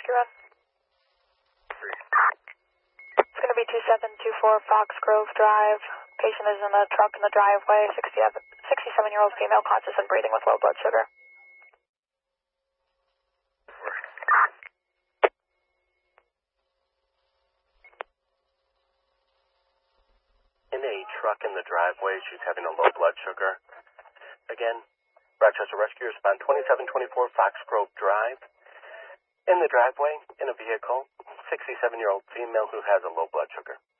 rescue run. It's going to be 2724 Fox Grove Drive. Patient is in a truck in the driveway, 67-year-old female, conscious and breathing with low blood sugar. In a truck in the driveway, she's having a low blood sugar. Again, Rochester Rescue Respond 2724 Fox Grove Drive. In the driveway, in a vehicle, 67-year-old female who has a low blood sugar.